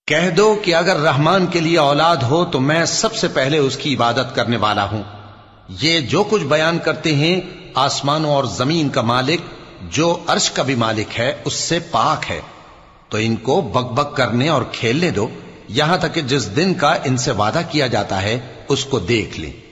कह दो कि अगर रहमान के लिए औलाद हो तो मैं सबसे पहले उसकी इबादत करने वाला हूं। ये जो कुछ बयान करते हैं आसमानों और जमीन का मालिक जो अर्श का भी मालिक है उससे पाक है। तो इनको बकबक करने और खेलने दो, यहां तक कि जिस दिन का इनसे वादा किया जाता है उसको देख लें।